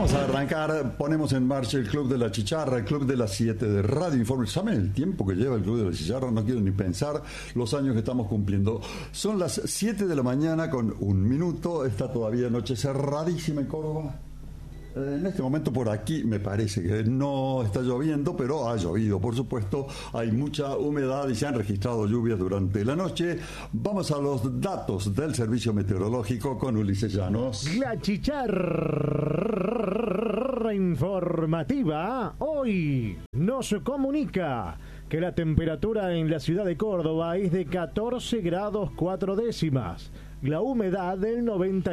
Vamos a arrancar, ponemos en marcha el Club de la Chicharra, el Club de las 7 de Radio Informe. ¿Saben el tiempo que lleva el Club de la Chicharra? No quiero ni pensar los años que estamos cumpliendo. Son las 7 de la mañana con 1 minuto, está todavía noche cerradísima en Córdoba. En este momento por aquí me parece que no está lloviendo, pero ha llovido, por supuesto. Hay mucha humedad y se han registrado lluvias durante la noche. Vamos a los datos del Servicio Meteorológico con Ulises Llanos. La Chicharra informativa hoy nos comunica que la temperatura en la ciudad de Córdoba es de 14 grados 4 décimas. La humedad del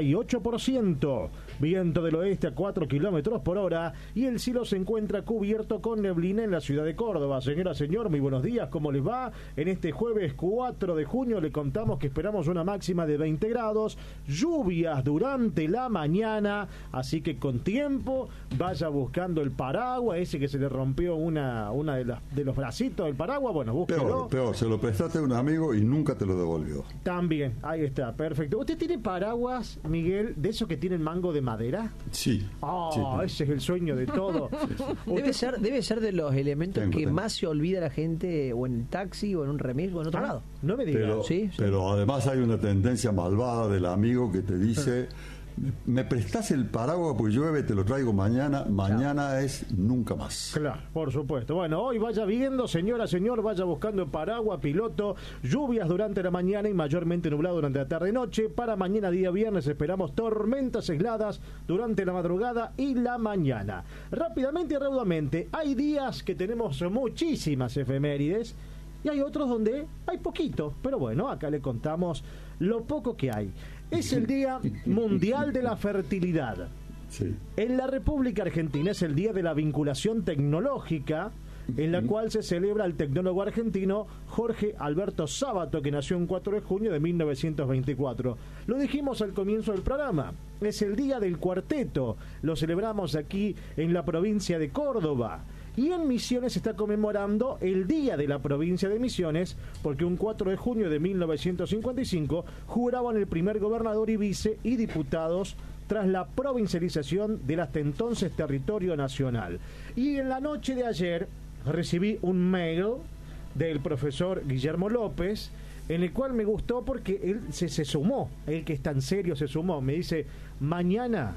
98%, viento del oeste a 4 kilómetros por hora y el cielo se encuentra cubierto con neblina en la ciudad de Córdoba. Señora, señor, muy buenos días, ¿cómo les va? En este jueves 4 de junio le contamos que esperamos una máxima de 20 grados, lluvias durante la mañana, así que con tiempo vaya buscando el paraguas, ese que se le rompió una de los bracitos del paraguas, bueno, búsquelo. Peor, se lo prestaste a un amigo y nunca te lo devolvió. También, ahí está, perfecto. ¿Usted tiene paraguas, Miguel, de esos que tienen mango de madera? Sí. Sí. Ese es el sueño de todo. Sí. Debe ser de los elementos que más se olvida la gente, o en el taxi, o en un remis, o en otro lado. No me digas. Pero además hay una tendencia malvada del amigo que te dice... Me prestás el paraguas porque llueve, te lo traigo mañana. Mañana es nunca más. Claro, por supuesto. Bueno, hoy vaya viendo, señora, señor, vaya buscando el paraguas, piloto. Lluvias durante la mañana y mayormente nublado durante la tarde-noche. Para mañana, día viernes, esperamos tormentas aisladas durante la madrugada y la mañana. Rápidamente y raudamente, hay días que tenemos muchísimas efemérides y hay otros donde hay poquito. Pero bueno, acá le contamos lo poco que hay. Es el Día Mundial de la Fertilidad. Sí. En la República Argentina es el Día de la Vinculación Tecnológica, en la cual se celebra el tecnólogo argentino Jorge Alberto Sábato, que nació el 4 de junio de 1924. Lo dijimos al comienzo del programa. Es el Día del Cuarteto. Lo celebramos aquí en la provincia de Córdoba. Y en Misiones se está conmemorando el Día de la Provincia de Misiones, porque un 4 de junio de 1955 juraban el primer gobernador y vice y diputados tras la provincialización del hasta entonces territorio nacional. Y en la noche de ayer recibí un mail del profesor Guillermo López, en el cual me gustó porque él se sumó, él que es tan serio se sumó, me dice, mañana,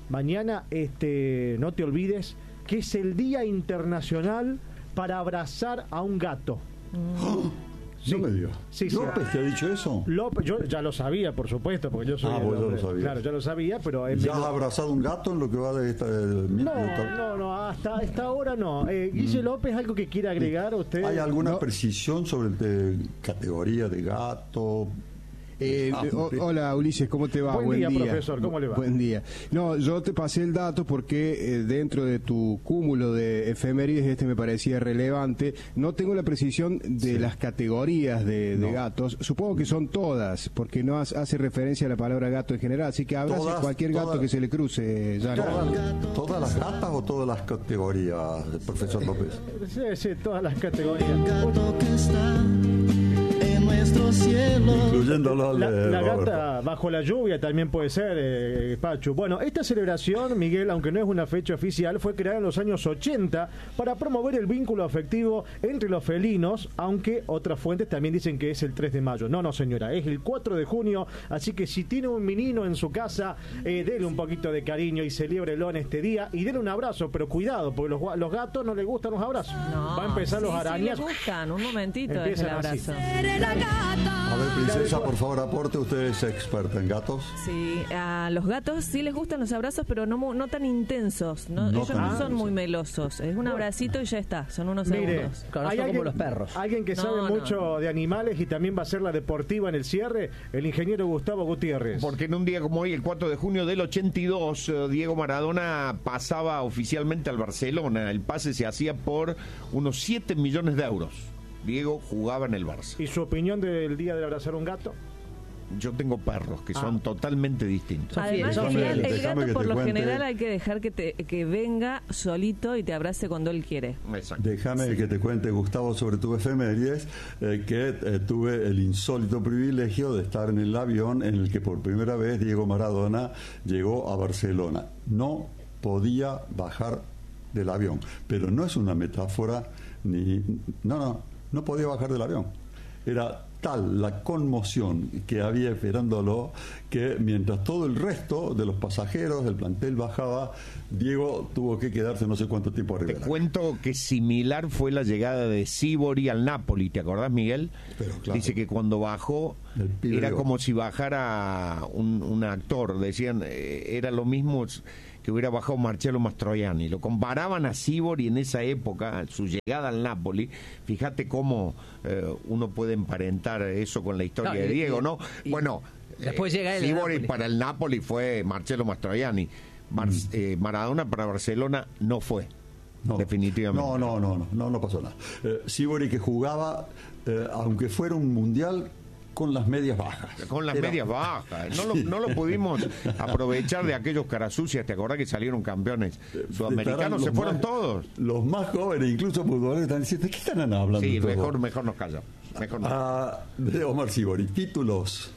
no te olvides que es el Día Internacional para abrazar a un gato. Sí. No me digas. Sí, ¿López te ha dicho eso? López, yo ya lo sabía, por supuesto, porque yo soy... vos ya lo sabías. Claro, ya lo sabía, pero... ¿Ya has abrazado un gato en lo que va de esta... No, hasta esta hora no. Guille López, ¿algo que quiera agregar a usted? ¿Hay alguna precisión sobre categoría de gato? Hola Ulises, ¿cómo te va? Buen día, profesor, ¿cómo le va? Buen día. No, yo te pasé el dato porque dentro de tu cúmulo de efemérides me parecía relevante. No tengo la precisión de las categorías de gatos. Supongo que son todas, porque no hace referencia a la palabra gato en general, así que abrace cualquier gato que se le cruce. ¿Todas las gatas o todas las categorías, profesor López? Sí, todas las categorías. Gato que está en nuestro cielo. Incluyendo la gata bajo la lluvia también puede ser, Pachu. Bueno, esta celebración, Miguel, aunque no es una fecha oficial, fue creada en los años 80 para promover el vínculo afectivo entre los felinos, aunque otras fuentes también dicen que es el 3 de mayo. No, señora, es el 4 de junio, así que si tiene un menino en su casa, dele un poquito de cariño y celébrelo en este día y dele un abrazo, pero cuidado, porque los gatos no les gustan los abrazos. No, va a empezar los arañas. Sí, les gustan, un momentito es el abrazo. A ver, princesa, por favor, aporte. Usted es experta en gatos. Sí, a los gatos sí les gustan los abrazos, pero no tan intensos. Ellos no son muy melosos. Es un abracito y ya está. Son unos segundos. Claro, son como los perros. Alguien que sabe mucho de animales y también va a ser la deportiva en el cierre, el ingeniero Gustavo Gutiérrez. Porque en un día como hoy, el 4 de junio del 82, Diego Maradona pasaba oficialmente al Barcelona. El pase se hacía por unos 7 millones de euros. Diego jugaba en el Barça. ¿Y su opinión del día de abrazar un gato? Yo tengo perros que son totalmente distintos. Además, el gato por lo general hay que dejar que venga solito y te abrace cuando él quiere. Exacto. Déjame que te cuente, Gustavo, sobre tu efemérides, que tuve el insólito privilegio de estar en el avión en el que por primera vez Diego Maradona llegó a Barcelona. No podía bajar del avión. Pero no es una metáfora, no podía bajar del avión. Era tal la conmoción que había esperándolo que mientras todo el resto de los pasajeros del plantel bajaba, Diego tuvo que quedarse no sé cuánto tiempo arriba. Te cuento que similar fue la llegada de Sívori al Napoli, ¿te acordás, Miguel? Pero, claro, dice que cuando bajó era como si bajara un actor, decían, era lo mismo que hubiera bajado Marcello Mastroianni. Lo comparaban a Sívori en esa época, su llegada al Napoli. Fíjate cómo uno puede emparentar eso con la historia de Diego, ¿no? Bueno, después llega Sívori para el Napoli fue Marcello Mastroianni. Maradona para Barcelona no fue. No, definitivamente. No pasó nada. Sívori que jugaba, aunque fuera un mundial, con las medias bajas. Con las medias bajas. No lo pudimos aprovechar de aquellos carasucias. ¿Te acordás que salieron campeones sudamericanos? Se fueron todos. Los más jóvenes, incluso futbolistas, están diciendo, ¿de qué están hablando? Sí, mejor nos callamos. De Omar Sívori. Títulos.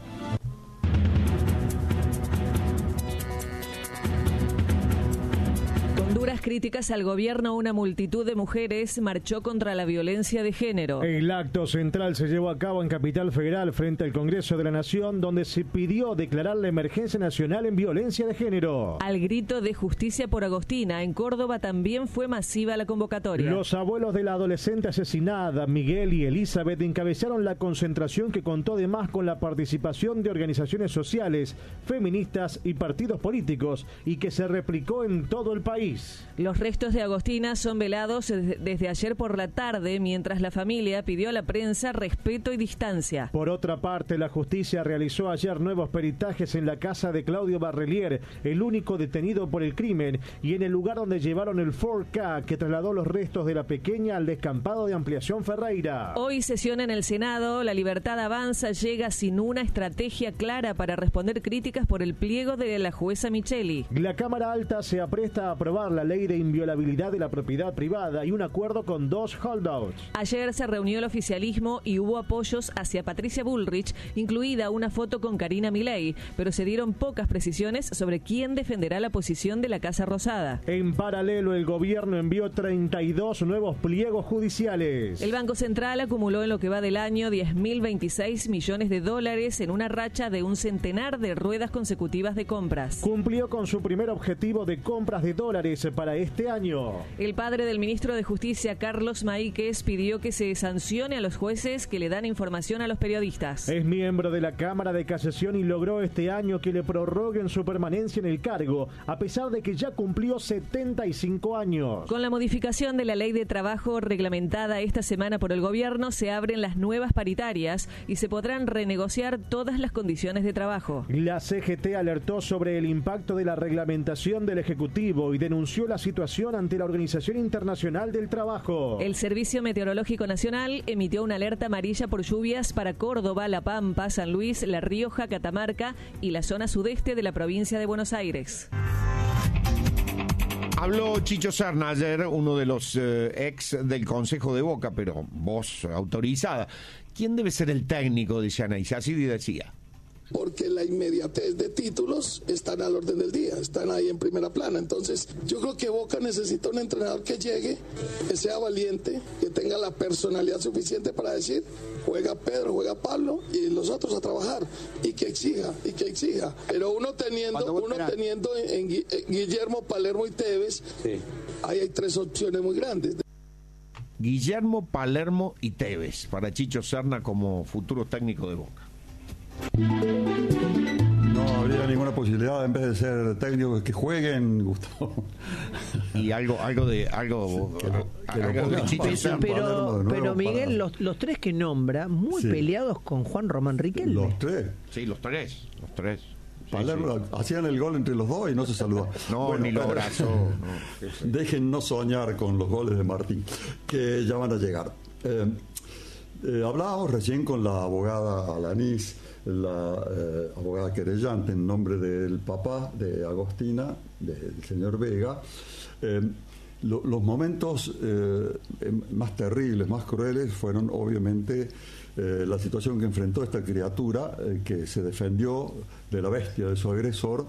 Duras críticas al gobierno, una multitud de mujeres marchó contra la violencia de género. El acto central se llevó a cabo en Capital Federal frente al Congreso de la Nación, donde se pidió declarar la emergencia nacional en violencia de género. Al grito de justicia por Agostina, en Córdoba también fue masiva la convocatoria. Los abuelos de la adolescente asesinada, Miguel y Elizabeth, encabezaron la concentración que contó además con la participación de organizaciones sociales, feministas y partidos políticos, y que se replicó en todo el país. Los restos de Agostina son velados desde ayer por la tarde, mientras la familia pidió a la prensa respeto y distancia. Por otra parte, la justicia realizó ayer nuevos peritajes en la casa de Claudio Barrelier, el único detenido por el crimen, y en el lugar donde llevaron el 4K que trasladó los restos de la pequeña al descampado de Ampliación Ferreira. Hoy sesiona en el Senado. La Libertad Avanza llega sin una estrategia clara para responder críticas por el pliego de la jueza Micheli. La Cámara Alta se apresta a aprobar la ley de inviolabilidad de la propiedad privada y un acuerdo con 2 holdouts. Ayer se reunió el oficialismo y hubo apoyos hacia Patricia Bullrich, incluida una foto con Karina Milei, pero se dieron pocas precisiones sobre quién defenderá la posición de la Casa Rosada. En paralelo, el gobierno envió 32 nuevos pliegos judiciales. El Banco Central acumuló en lo que va del año 10.026 millones de dólares en una racha de un centenar de ruedas consecutivas de compras. Cumplió con su primer objetivo de compras de dólares para este año. El padre del ministro de Justicia, Carlos Maíquez, pidió que se sancione a los jueces que le dan información a los periodistas. Es miembro de la Cámara de Casación y logró este año que le prorroguen su permanencia en el cargo, a pesar de que ya cumplió 75 años. Con la modificación de la ley de trabajo reglamentada esta semana por el gobierno, se abren las nuevas paritarias y se podrán renegociar todas las condiciones de trabajo. La CGT alertó sobre el impacto de la reglamentación del Ejecutivo y denunció la situación ante la Organización Internacional del Trabajo. El Servicio Meteorológico Nacional emitió una alerta amarilla por lluvias para Córdoba, La Pampa, San Luis, La Rioja, Catamarca y la zona sudeste de la provincia de Buenos Aires. Habló Chicho Serna ayer, uno de los ex del Consejo de Boca, pero voz autorizada. ¿Quién debe ser el técnico de Xanay? Así decía. Porque la inmediatez de títulos están al orden del día, están ahí en primera plana. Entonces, yo creo que Boca necesita un entrenador que llegue, que sea valiente, que tenga la personalidad suficiente para decir, juega Pedro, juega Pablo, y los otros a trabajar, y que exija. Pero uno teniendo en Guillermo, Palermo y Tevez, sí, ahí hay 3 opciones muy grandes. Guillermo, Palermo y Tevez, para Chicho Serna como futuro técnico de Boca. No habría ninguna posibilidad, en vez de ser técnicos, que jueguen, Gustavo. Y algo de Chicho Serna. Pero Miguel, los 3 que nombra, muy peleados con Juan Román Riquelme. Los 3. Sí, los tres. Palermo, hacían el gol entre los dos y no se saludaban. No, bueno, ni lo abrazó. Déjennos soñar con los goles de Martín, que ya van a llegar. Hablábamos recién con la abogada Alanís, la abogada querellante en nombre del papá de Agostina, del señor Vega, Los momentos más terribles, más crueles, fueron obviamente la situación que enfrentó esta criatura que se defendió de la bestia de su agresor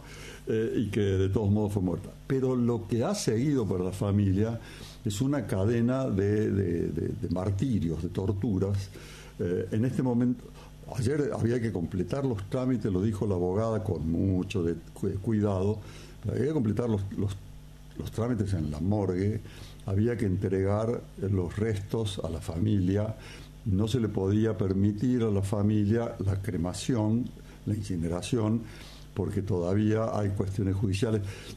y que de todos modos fue muerta. Pero lo que ha seguido para la familia es una cadena de martirios, de torturas. En este momento, ayer había que completar los trámites, lo dijo la abogada con mucho cuidado, había que completar los trámites en la morgue, había que entregar los restos a la familia, no se le podía permitir a la familia la cremación, la incineración, porque todavía hay cuestiones judiciales.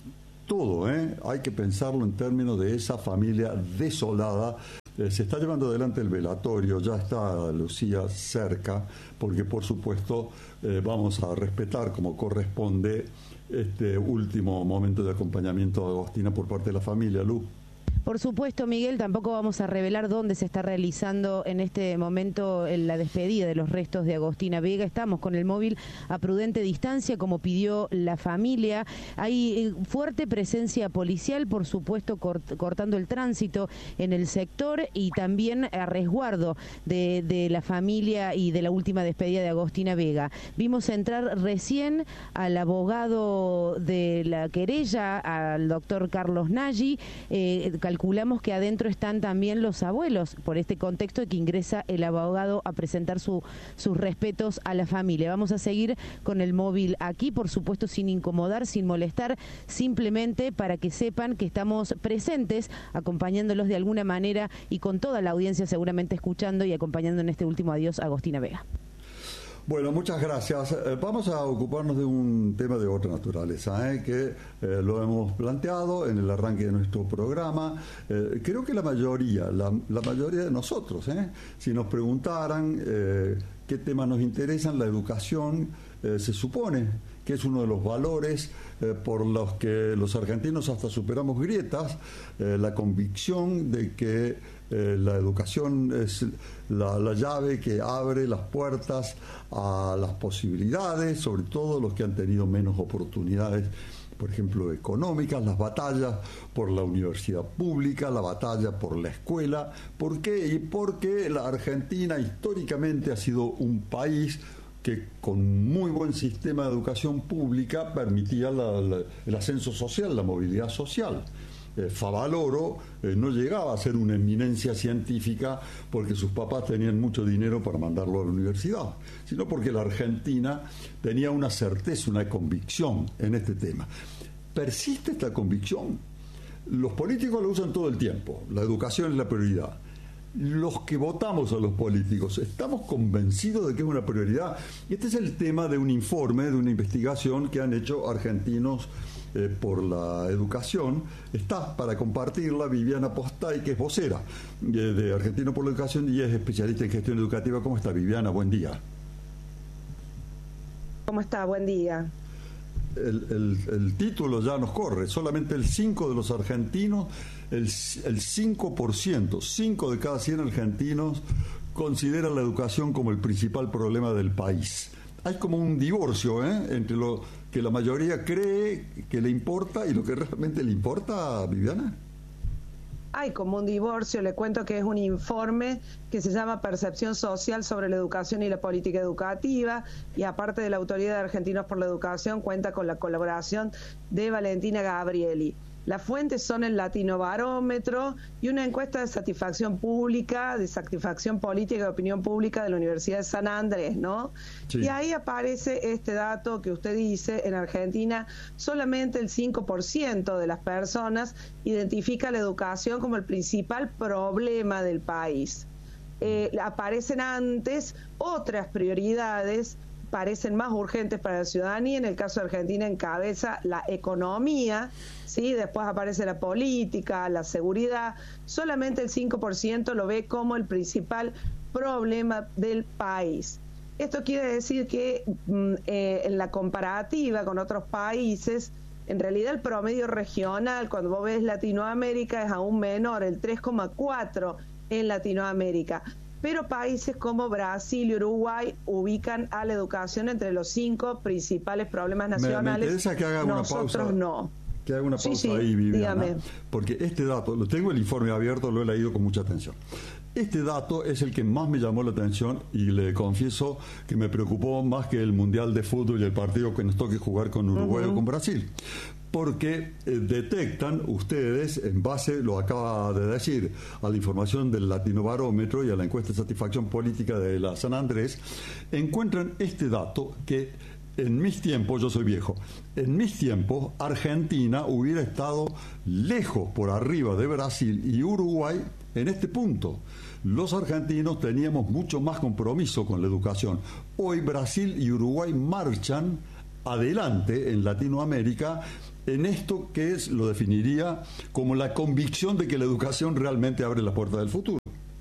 Todo, hay que pensarlo en términos de esa familia desolada. Se está llevando adelante el velatorio, ya está Lucía cerca, porque por supuesto vamos a respetar como corresponde este último momento de acompañamiento de Agostina por parte de la familia. Lu. Por supuesto, Miguel, tampoco vamos a revelar dónde se está realizando en este momento la despedida de los restos de Agostina Vega. Estamos con el móvil a prudente distancia, como pidió la familia. Hay fuerte presencia policial, por supuesto, cortando el tránsito en el sector y también a resguardo de la familia y de la última despedida de Agostina Vega. Vimos entrar recién al abogado de la querella, al doctor Carlos Nagy. Calculamos que adentro están también los abuelos, por este contexto de que ingresa el abogado a presentar sus respetos a la familia. Vamos a seguir con el móvil aquí, por supuesto sin incomodar, sin molestar, simplemente para que sepan que estamos presentes, acompañándolos de alguna manera y con toda la audiencia seguramente escuchando y acompañando en este último adiós a Agostina Vega. Bueno, muchas gracias. Vamos a ocuparnos de un tema de otra naturaleza, que lo hemos planteado en el arranque de nuestro programa. Creo que la mayoría de nosotros, si nos preguntaran qué temas nos interesan, la educación se supone que es uno de los valores por los que los argentinos hasta superamos grietas, la convicción de que la educación es la llave que abre las puertas a las posibilidades, sobre todo los que han tenido menos oportunidades, por ejemplo, económicas, las batallas por la universidad pública, la batalla por la escuela. ¿Por qué? Y porque la Argentina históricamente ha sido un país que con muy buen sistema de educación pública permitía el ascenso social, la movilidad social. Favaloro no llegaba a ser una eminencia científica porque sus papás tenían mucho dinero para mandarlo a la universidad, sino porque la Argentina tenía una certeza, una convicción en este tema. ¿Persiste esta convicción? Los políticos lo usan todo el tiempo, la educación es la prioridad. Los que votamos a los políticos, ¿estamos convencidos de que es una prioridad? Y este es el tema de un informe, de una investigación que han hecho argentinos por la educación. Está para compartirla Viviana Postay, que es vocera de Argentinos por la Educación y es especialista en gestión educativa. ¿Cómo está, Viviana? Buen día. ¿Cómo está? Buen día. El título ya nos corre. Solamente el 5 de los argentinos, el 5%, 5 de cada 100 argentinos consideran la educación como el principal problema del país. Hay como un divorcio entre lo que la mayoría cree que le importa y lo que realmente le importa, Viviana. Hay como un divorcio, le cuento que es un informe que se llama Percepción Social sobre la Educación y la Política Educativa, y aparte de la Autoridad de Argentinos por la Educación cuenta con la colaboración de Valentina Gabrieli. Las fuentes son el Latinobarómetro y una encuesta de satisfacción pública, de satisfacción política y opinión pública de la Universidad de San Andrés, ¿no? Sí. Y ahí aparece este dato que usted dice: en Argentina solamente el 5% de las personas identifica la educación como el principal problema del país. Aparecen antes otras prioridades, parecen más urgentes para la ciudadanía. En el caso de Argentina encabeza la economía, ¿sí? Después aparece la política, la seguridad. Solamente el 5% lo ve como el principal problema del país. Esto quiere decir que en la comparativa con otros países, en realidad el promedio regional, cuando vos ves Latinoamérica, es aún menor, el 3,4 en Latinoamérica. Pero países como Brasil y Uruguay ubican a la educación entre los 5 principales problemas nacionales. Me interesa que haga una pausa. Nosotros no. que haga una pausa Sí, ahí, Viviana, dígame. porque este dato, lo tengo el informe abierto, lo he leído con mucha atención. Este dato es el que más me llamó la atención y le confieso que me preocupó más que el Mundial de Fútbol y el partido que nos toque jugar con Uruguay o con Brasil. Porque detectan ustedes, en base, lo acaba de decir, a la información del Latinobarómetro y a la encuesta de satisfacción política de la San Andrés, encuentran este dato que en mis tiempos, yo soy viejo, en mis tiempos Argentina hubiera estado lejos por arriba de Brasil y Uruguay en este punto. Los argentinos teníamos mucho más compromiso con la educación. Hoy Brasil y Uruguay marchan adelante en Latinoamérica en esto que es, lo definiría como la convicción de que la educación realmente abre la puerta del futuro.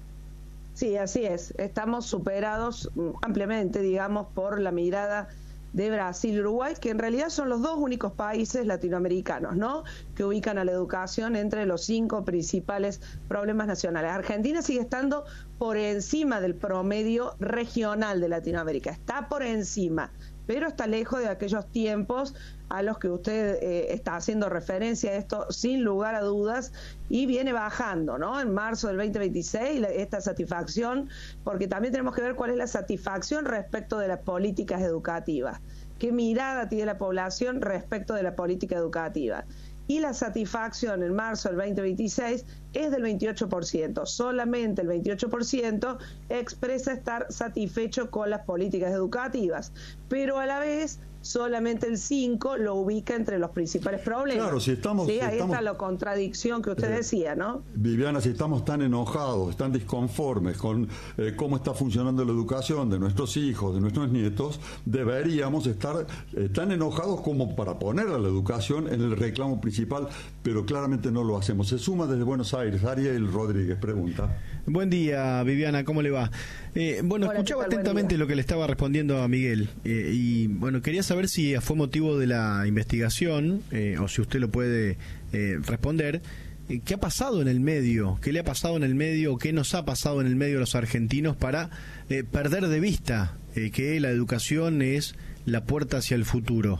Sí, así es. Estamos superados ampliamente, digamos, por la mirada de Brasil y Uruguay, que en realidad son los dos únicos países latinoamericanos, ¿no?, que ubican a la educación entre los 5 principales problemas nacionales. Argentina sigue estando por encima del promedio regional de Latinoamérica, está por encima, pero está lejos de aquellos tiempos a los que usted está haciendo referencia a esto, sin lugar a dudas, y viene bajando, ¿no? En marzo del 2026, esta satisfacción, porque también tenemos que ver cuál es la satisfacción respecto de las políticas educativas. ¿Qué mirada tiene la población respecto de la política educativa? Y la satisfacción en marzo del 2026 es del 28%. Solamente el 28% expresa estar satisfecho con las políticas educativas, pero a la vez solamente el 5% lo ubica entre los principales problemas. Claro, si estamos... Sí, ahí está la contradicción que usted decía, ¿no? Viviana, si estamos tan enojados, tan disconformes con cómo está funcionando la educación de nuestros hijos, de nuestros nietos, deberíamos estar tan enojados como para poner a la educación en el reclamo principal, pero claramente no lo hacemos. Se suma desde Buenos Aires, Ariel Rodríguez pregunta. Buen día, Viviana, ¿cómo le va? Bueno, Hola, escuchaba ¿qué tal? atentamente lo que le estaba respondiendo a Miguel y bueno, quería saber si fue motivo de la investigación o si usted lo puede responder. ¿Qué ha pasado en el medio? ¿Qué le ha pasado en el medio? ¿Qué nos ha pasado en el medio a los argentinos para perder de vista que la educación es la puerta hacia el futuro?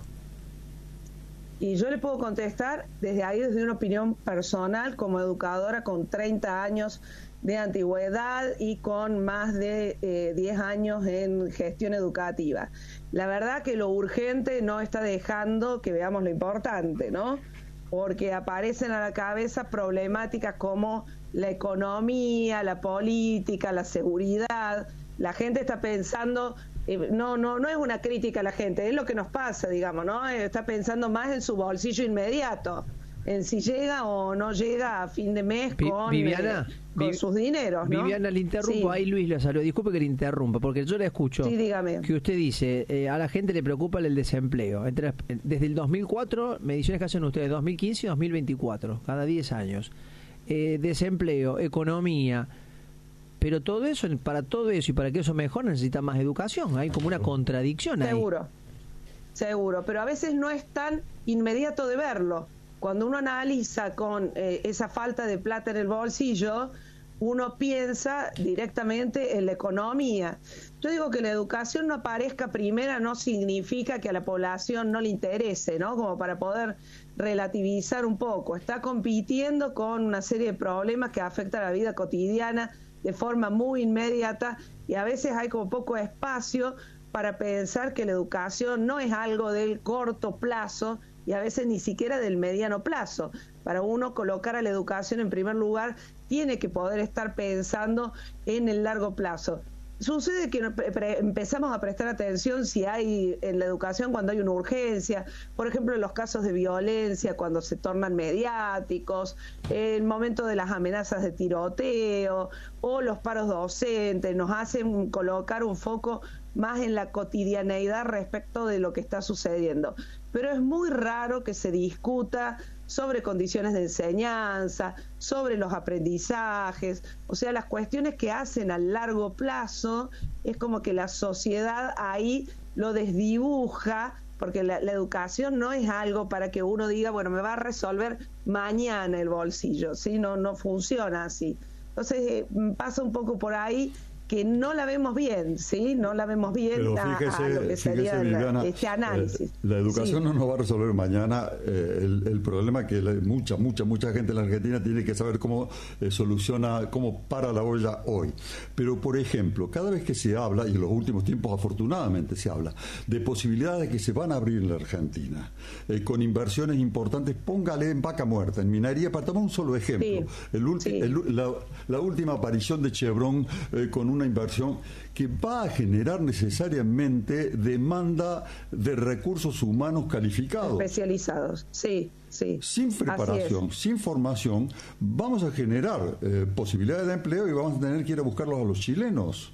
Y yo le puedo contestar desde ahí, desde una opinión personal, como educadora con 30 años de antigüedad y con más de 10 años en gestión educativa. La verdad que lo urgente no está dejando que veamos lo importante, ¿no? Porque aparecen a la cabeza problemáticas como la economía, la política, la seguridad. La gente está pensando... No es una crítica a la gente, es lo que nos pasa, digamos, ¿no? Está pensando más en su bolsillo inmediato, en si llega o no llega a fin de mes con, Viviana, con sus dineros, ¿no? Viviana, le interrumpo, Sí. ahí Luis lo saludo, disculpe que le interrumpa, porque yo le escucho Sí, dígame. que usted dice, a la gente le preocupa el desempleo. Desde el 2004, mediciones que hacen ustedes, 2015 y 2024, cada 10 años. Desempleo, economía... Pero todo eso, para todo eso y para que eso mejore necesita más educación. Hay como una contradicción ahí. Seguro, pero a veces no es tan inmediato de verlo. Cuando uno analiza con esa falta de plata en el bolsillo, uno piensa directamente en la economía. Yo digo que la educación no aparezca primera no significa que a la población no le interese, ¿no? Como para poder relativizar un poco. Está compitiendo con una serie de problemas que afectan a la vida cotidiana de forma muy inmediata y a veces hay como poco espacio para pensar que la educación no es algo del corto plazo y a veces ni siquiera del mediano plazo. Para uno colocar a la educación en primer lugar tiene que poder estar pensando en el largo plazo. Sucede que empezamos a prestar atención si hay en la educación cuando hay una urgencia, por ejemplo en los casos de violencia, cuando se tornan mediáticos, el momento de las amenazas de tiroteo o los paros docentes, nos hacen colocar un foco más en la cotidianeidad respecto de lo que está sucediendo. Pero es muy raro que se discuta sobre condiciones de enseñanza, sobre los aprendizajes, o sea, las cuestiones que hacen a largo plazo, es como que la sociedad ahí lo desdibuja, porque la educación no es algo para que uno diga, bueno, me va a resolver mañana el bolsillo, ¿sí? No funciona así. Entonces pasa un poco por ahí que no la vemos bien, ¿sí? No la vemos bien. Pero a lo que sería Viviana, este análisis. La educación no nos va a resolver mañana el problema que mucha gente en la Argentina tiene que saber cómo soluciona, cómo para la olla hoy. Pero, por ejemplo, cada vez que se habla, y en los últimos tiempos afortunadamente se habla, de posibilidades que se van a abrir en la Argentina, con inversiones importantes, póngale en Vaca Muerta, en minería, para tomar un solo ejemplo. Sí. La última aparición de Chevron con una inversión que va a generar necesariamente demanda de recursos humanos calificados. Especializados, sí. Sin preparación, sin formación, vamos a generar posibilidades de empleo y vamos a tener que ir a buscarlos a los chilenos.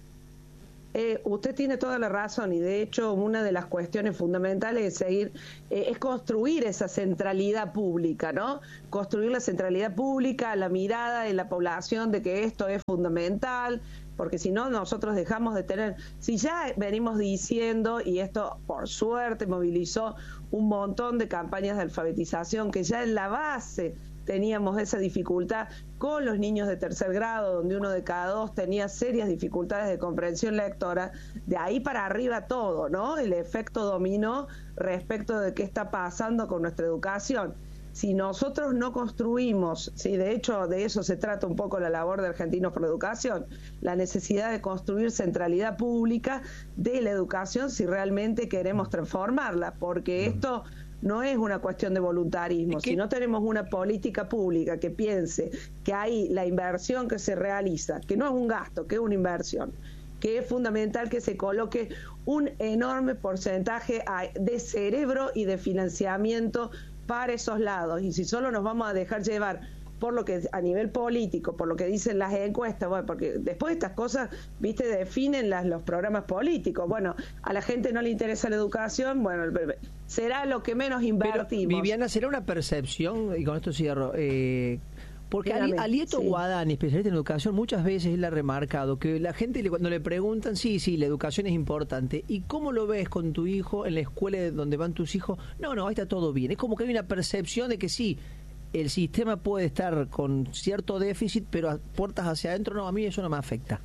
Usted tiene toda la razón y de hecho una de las cuestiones fundamentales es construir esa centralidad pública, ¿no? Construir la centralidad pública, la mirada en la población de que esto es fundamental, porque si no nosotros dejamos de tener, si ya venimos diciendo, y esto por suerte movilizó un montón de campañas de alfabetización, que ya en la base teníamos esa dificultad con los niños de tercer grado, donde 1 de cada 2 tenía serias dificultades de comprensión lectora, de ahí para arriba todo, ¿no? El efecto dominó respecto de qué está pasando con nuestra educación. Si nosotros no construimos, sí, de hecho de eso se trata un poco la labor de Argentinos por la Educación, la necesidad de construir centralidad pública de la educación si realmente queremos transformarla, porque esto no es una cuestión de voluntarismo. Si no tenemos una política pública que piense que hay la inversión que se realiza, que no es un gasto, que es una inversión, que es fundamental que se coloque un enorme porcentaje de cerebro y de financiamiento para esos lados. Y si solo nos vamos a dejar llevar por lo que a nivel político, por lo que dicen las encuestas, bueno, porque después estas cosas, viste, definen los programas políticos. Bueno, a la gente no le interesa la educación, bueno, será lo que menos invertimos. Pero, Viviana, ¿será una percepción, y con esto cierro, porque Alieto Guadani, especialista en educación, muchas veces él ha remarcado que la gente cuando le preguntan, sí, la educación es importante, ¿y cómo lo ves con tu hijo en la escuela donde van tus hijos? No, ahí está todo bien. Es como que hay una percepción de que sí, el sistema puede estar con cierto déficit, pero a puertas hacia adentro, no, a mí eso no me afecta.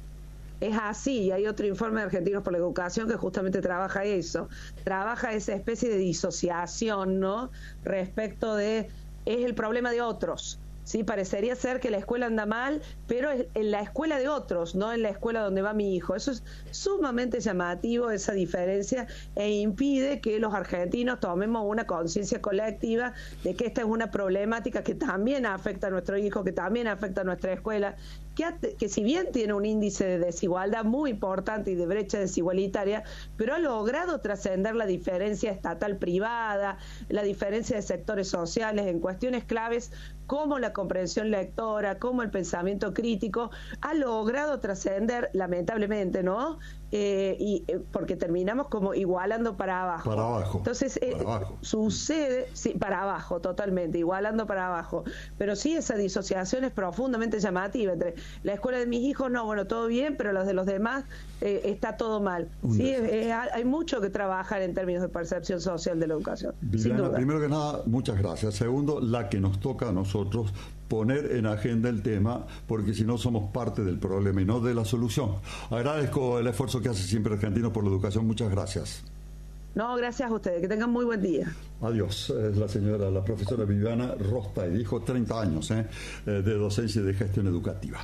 Es así, y hay otro informe de Argentinos por la Educación que justamente trabaja esa especie de disociación, ¿no? Respecto de, es el problema de otros. Sí, parecería ser que la escuela anda mal, pero es en la escuela de otros, no en la escuela donde va mi hijo. Eso es sumamente llamativo, esa diferencia, e impide que los argentinos tomemos una conciencia colectiva de que esta es una problemática que también afecta a nuestro hijo, que también afecta a nuestra escuela, que si bien tiene un índice de desigualdad muy importante y de brecha desigualitaria, pero ha logrado trascender la diferencia estatal-privada, la diferencia de sectores sociales en cuestiones claves como la comprensión lectora, como el pensamiento crítico, ha logrado trascender, lamentablemente, ¿no? Porque terminamos como igualando para abajo. Para abajo. Entonces, para abajo. Sucede, sí, para abajo, totalmente, igualando para abajo. Pero sí, esa disociación es profundamente llamativa entre la escuela de mis hijos, no, bueno, todo bien, pero los de los demás está todo mal. Sí, hay mucho que trabajar en términos de percepción social de la educación. Viviana, sin duda. Primero que nada, muchas gracias. Segundo, la que nos toca a nosotros poner en agenda el tema, porque si no somos parte del problema y no de la solución. Agradezco el esfuerzo que hace siempre Argentinos por la Educación. Muchas gracias. No, gracias a ustedes. Que tengan muy buen día. Adiós. Es la profesora Viviana Rostay. Dijo 30 años de docencia y de gestión educativa.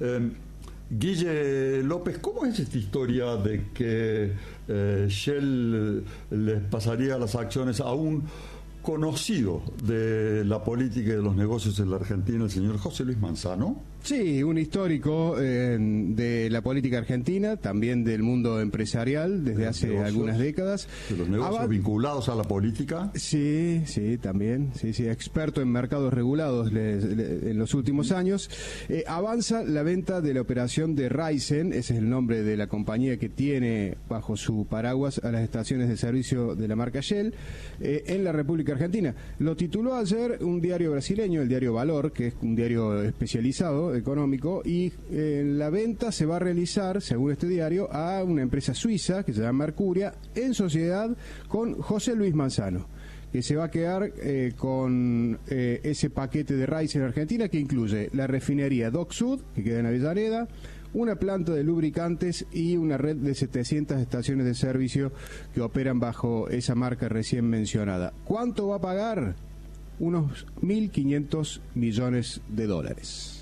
Guille López, ¿cómo es esta historia de que Shell les pasaría las acciones a un conocido de la política y de los negocios en la Argentina, el señor José Luis Manzano? Sí, un histórico de la política argentina, también del mundo empresarial desde hace algunas décadas. De los negocios vinculados a la política. Sí, también, sí, experto en mercados regulados en los últimos años. Avanza la venta de la operación de Raisen, ese es el nombre de la compañía que tiene bajo su paraguas a las estaciones de servicio de la marca Shell, en la República Argentina. Lo tituló ayer un diario brasileño, el diario Valor, que es un diario especializado económico, y la venta se va a realizar, según este diario, a una empresa suiza que se llama Mercuria, en sociedad con José Luis Manzano, que se va a quedar con ese paquete de Raisen en Argentina, que incluye la refinería Dock Sud, que queda en Avellaneda, una planta de lubricantes y una red de 700 estaciones de servicio que operan bajo esa marca recién mencionada. ¿Cuánto va a pagar? Unos 1.500 millones de dólares.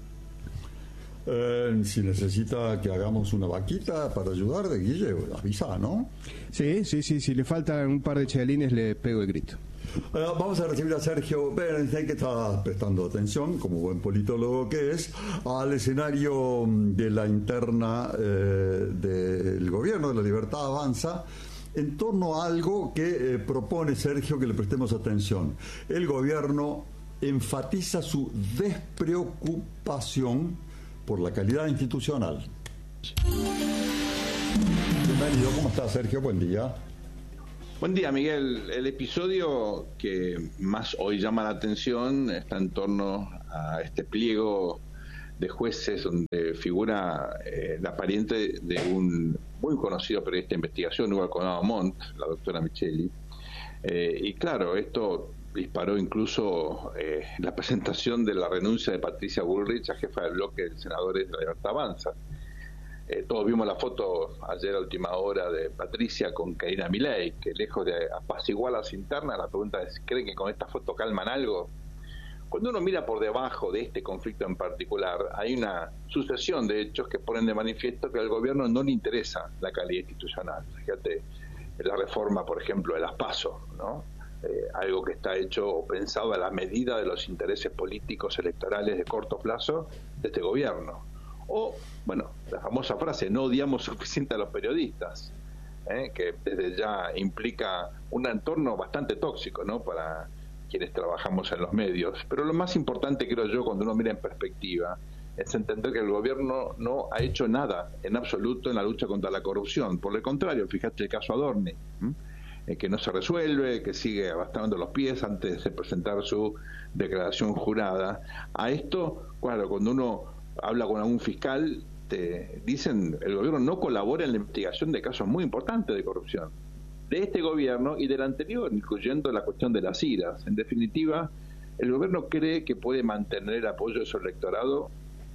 Si necesita que hagamos una vaquita para ayudar, de Guille, avisa, ¿no? Sí, si le faltan un par de chelines le pego el grito. Vamos a recibir a Sergio Berenstein, que está prestando atención, como buen politólogo que es, al escenario de la interna del gobierno de la Libertad Avanza, en torno a algo que propone Sergio que le prestemos atención. El gobierno enfatiza su despreocupación por la calidad institucional. Bienvenido, ¿cómo estás, Sergio? Buen día. Buen día, Miguel. El episodio que más hoy llama la atención está en torno a este pliego de jueces donde figura la pariente de un muy conocido periodista de investigación, Hugo Alconado Montt, la doctora Micheli. Y claro, esto disparó incluso la presentación de la renuncia de Patricia Bullrich a jefa del bloque de senadores de la Libertad Avanza. Todos vimos la foto ayer a última hora de Patricia con Karina Milei, que lejos de apaciguar las internas, la pregunta es, ¿creen que con esta foto calman algo? Cuando uno mira por debajo de este conflicto en particular, hay una sucesión de hechos que ponen de manifiesto que al gobierno no le interesa la calidad institucional. Fíjate, la reforma, por ejemplo, de las PASO, ¿no? Algo que está hecho o pensado a la medida de los intereses políticos electorales de corto plazo de este gobierno. O, bueno, la famosa frase, no odiamos suficiente a los periodistas, que desde ya implica un entorno bastante tóxico, ¿no?, para quienes trabajamos en los medios. Pero lo más importante, creo yo, cuando uno mira en perspectiva, es entender que el gobierno no ha hecho nada en absoluto en la lucha contra la corrupción. Por el contrario, fíjate el caso Adorni, que no se resuelve, que sigue arrastrando los pies antes de presentar su declaración jurada. A esto, claro, cuando uno habla con algún fiscal, te dicen el gobierno no colabora en la investigación de casos muy importantes de corrupción de este gobierno y del anterior, incluyendo la cuestión de las iras. En definitiva, el gobierno cree que puede mantener el apoyo de su electorado,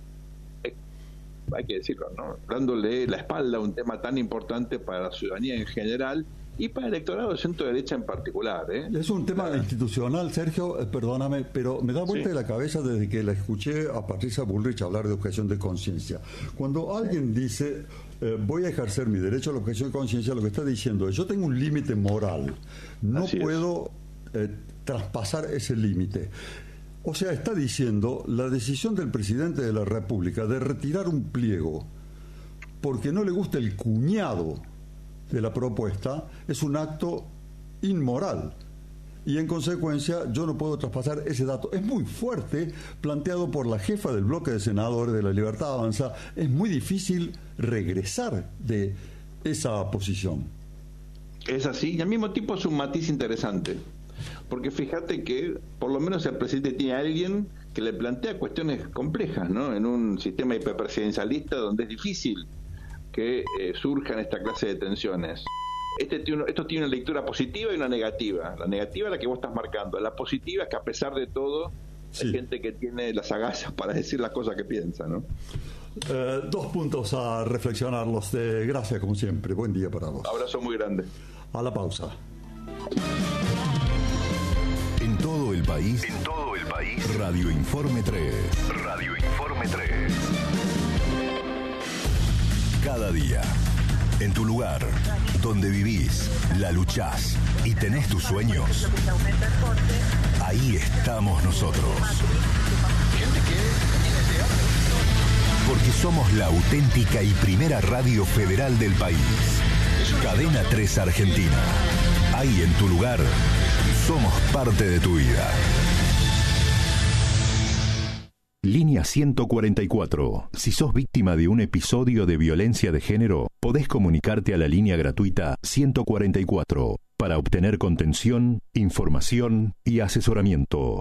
hay que decirlo, ¿no?, dándole la espalda a un tema tan importante para la ciudadanía en general y para el electorado de centro-derecha en particular. Es un tema institucional, Sergio, perdóname, pero me da vuelta de la cabeza desde que la escuché a Patricia Bullrich hablar de objeción de conciencia. Cuando alguien dice, voy a ejercer mi derecho a la objeción de conciencia, lo que está diciendo es, yo tengo un límite moral, no puedo traspasar ese límite. O sea, está diciendo, la decisión del presidente de la República de retirar un pliego porque no le gusta el cuñado de la propuesta es un acto inmoral y en consecuencia yo no puedo traspasar ese dato. Es muy fuerte, planteado por la jefa del bloque de senadores de la Libertad Avanza. Es muy difícil regresar de esa posición. Es así, y al mismo tiempo es un matiz interesante, porque fíjate que por lo menos el presidente tiene a alguien que le plantea cuestiones complejas, ¿no?, en un sistema hiperpresidencialista donde es difícil que surjan esta clase de tensiones. Esto tiene una lectura positiva y una negativa. La negativa es la que vos estás marcando. La positiva es que a pesar de todo hay gente que tiene las agallas para decir las cosas que piensa, ¿no? 2 puntos a reflexionarlos. Gracias, como siempre. Buen día para vos. Abrazo muy grande. A la pausa. En todo el país. Radio Informe 3. Cada día, en tu lugar, donde vivís, la luchás y tenés tus sueños, ahí estamos nosotros. Porque somos la auténtica y primera radio federal del país. Cadena 3 Argentina. Ahí en tu lugar, somos parte de tu vida. Línea 144. Si sos víctima de un episodio de violencia de género, podés comunicarte a la línea gratuita 144 para obtener contención, información y asesoramiento.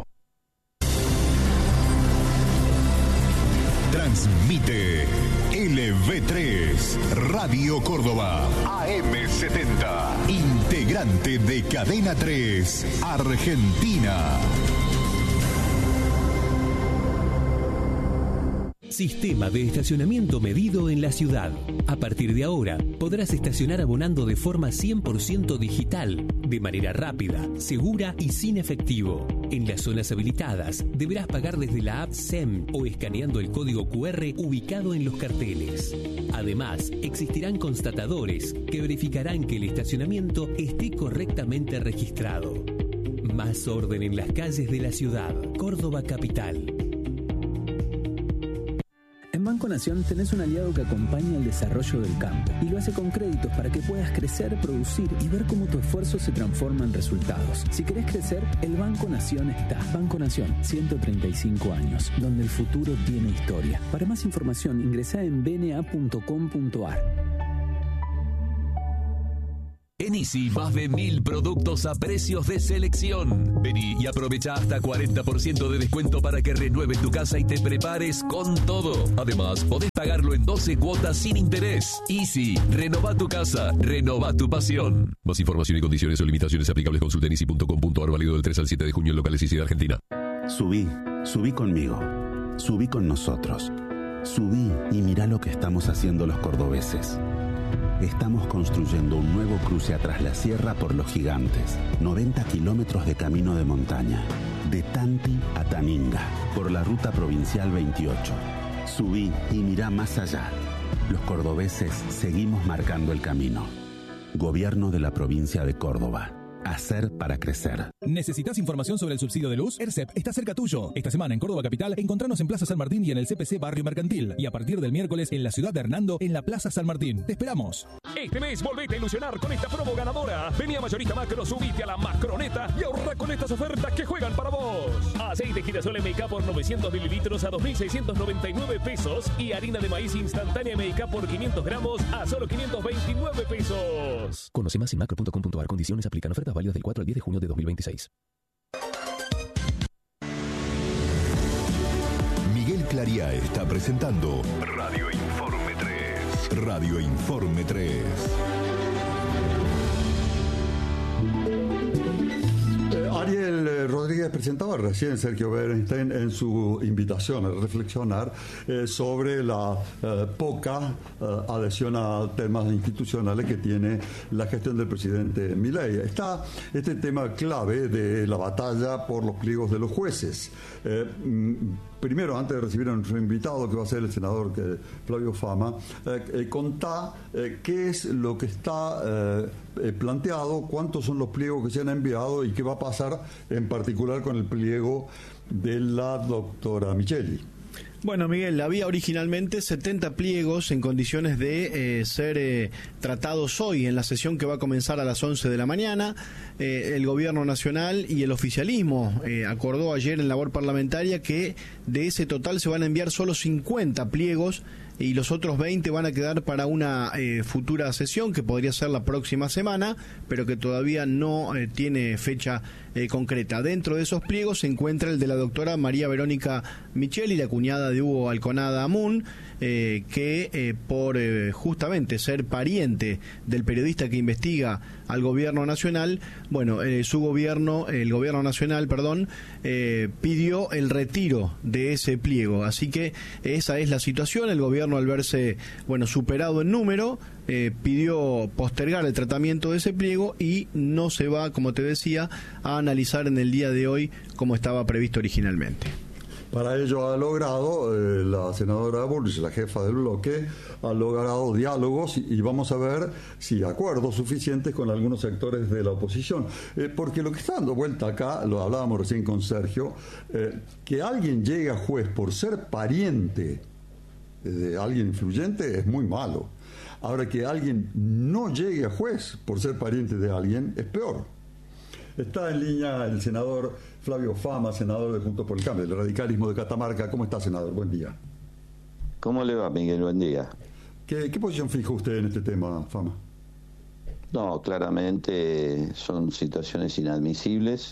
Transmite LV3 Radio Córdoba AM70, integrante de Cadena 3 Argentina. Sistema de estacionamiento medido en la ciudad. A partir de ahora, podrás estacionar abonando de forma 100% digital, de manera rápida, segura y sin efectivo. En las zonas habilitadas, deberás pagar desde la app SEM o escaneando el código QR ubicado en los carteles. Además, existirán constatadores que verificarán que el estacionamiento esté correctamente registrado. Más orden en las calles de la ciudad. Córdoba Capital. En Banco Nación tenés un aliado que acompaña el desarrollo del campo y lo hace con créditos para que puedas crecer, producir y ver cómo tu esfuerzo se transforma en resultados. Si querés crecer, el Banco Nación está. Banco Nación, 135 años, donde el futuro tiene historia. Para más información, ingresá en bna.com.ar. En Easy, más de 1000 productos a precios de selección. Vení y aprovecha hasta 40% de descuento para que renueves tu casa y te prepares con todo. Además, podés pagarlo en 12 cuotas sin interés. Easy, renova tu casa, renova tu pasión. Más información y condiciones o limitaciones aplicables consulta en easy.com.ar, válido del 3 al 7 de junio en locales Easy de Argentina. Subí conmigo, subí con nosotros. Subí y mirá lo que estamos haciendo los cordobeses. Estamos construyendo un nuevo cruce a Tras la Sierra por Los Gigantes. 90 kilómetros de camino de montaña. De Tanti a Taninga, por la ruta provincial 28. Subí y mirá más allá. Los cordobeses seguimos marcando el camino. Gobierno de la provincia de Córdoba. Hacer para crecer. ¿Necesitas información sobre el subsidio de luz? ERCEP está cerca tuyo. Esta semana en Córdoba Capital, encontranos en Plaza San Martín y en el CPC Barrio Mercantil. Y a partir del miércoles en la ciudad de Hernando, en la Plaza San Martín. ¡Te esperamos! Este mes volvete a ilusionar con esta promo ganadora. Vení a Mayorista Macro, subite a la Macroneta y ahorra con estas ofertas que juegan para vos. Aceite girasol MK por 900 mililitros a 2.699 pesos y harina de maíz instantánea MK por 500 gramos a solo 529 pesos. Conoce más en macro.com.ar. Condiciones aplican. Ofertas válidas del 4 al 10 de junio de 2026. Miguel Clariá está presentando Radio Informe 3. Radio Informe 3. Ariel Rodríguez presentaba recién Sergio Berenstein en su invitación a reflexionar sobre la poca adhesión a temas institucionales que tiene la gestión del presidente Milei. Está este tema clave de la batalla por los pliegos de los jueces. Primero, antes de recibir a nuestro invitado, que va a ser el senador Flavio Fama, contá qué es lo que está planteado, cuántos son los pliegos que se han enviado y qué va a pasar en particular con el pliego de la doctora Micheli. Bueno, Miguel, había originalmente 70 pliegos en condiciones de ser tratados hoy en la sesión que va a comenzar a las 11 de la mañana. El Gobierno Nacional y el oficialismo acordó ayer en labor parlamentaria que de ese total se van a enviar solo 50 pliegos y los otros 20 van a quedar para una futura sesión que podría ser la próxima semana, pero que todavía no tiene fecha concreta. Dentro de esos pliegos se encuentra el de la doctora María Verónica Micheli, la cuñada de Hugo Alconada Amun, que por justamente ser pariente del periodista que investiga al Gobierno Nacional, bueno, el Gobierno Nacional, pidió el retiro de ese pliego. Así que esa es la situación. El Gobierno, al verse, superado en número, pidió postergar el tratamiento de ese pliego y no se va, como te decía, a analizar en el día de hoy como estaba previsto originalmente. Para ello ha logrado, la senadora Bullrich, la jefa del bloque, ha logrado diálogos y vamos a ver si acuerdos suficientes con algunos sectores de la oposición. Porque lo que está dando vuelta acá, lo hablábamos recién con Sergio, que alguien llegue a juez por ser pariente de alguien influyente es muy malo. Ahora, que alguien no llegue a juez por ser pariente de alguien es peor. Está en línea el senador Flavio Fama, senador de Juntos por el Cambio, del radicalismo de Catamarca. ¿Cómo está, senador? Buen día. ¿Cómo le va, Miguel? Buen día. ¿Qué posición fija usted en este tema, Fama? No, claramente son situaciones inadmisibles.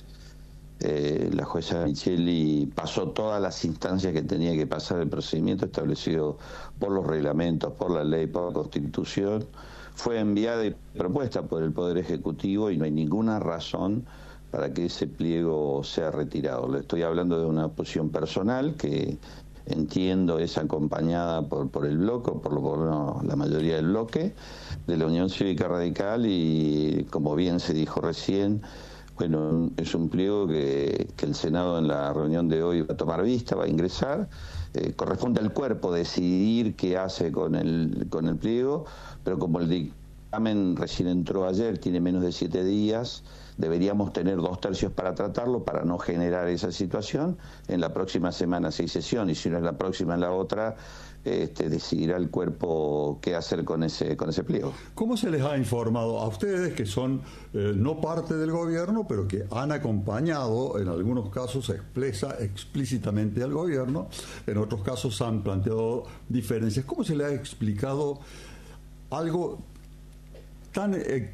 La jueza Micheli pasó todas las instancias que tenía que pasar el procedimiento establecido por los reglamentos, por la ley, por la Constitución. Fue enviada y propuesta por el Poder Ejecutivo y no hay ninguna razón para que ese pliego sea retirado. Le estoy hablando de una posición personal que entiendo es acompañada por el bloque, o por lo menos la mayoría del bloque, de la Unión Cívica Radical, y como bien se dijo recién, bueno, es un pliego que el Senado en la reunión de hoy va a tomar vista, va a ingresar. Corresponde al cuerpo decidir qué hace con el pliego, pero como el dictamen recién entró ayer, tiene menos de 7 días, deberíamos tener 2/3 para tratarlo, para no generar esa situación. En la próxima semana si hay sesión, y si no es la próxima, en la otra, decidirá el cuerpo qué hacer con ese pliego. ¿Cómo se les ha informado a ustedes, que son no parte del gobierno, pero que han acompañado, en algunos casos explícitamente al gobierno, en otros casos han planteado diferencias? ¿Cómo se les ha explicado algo tan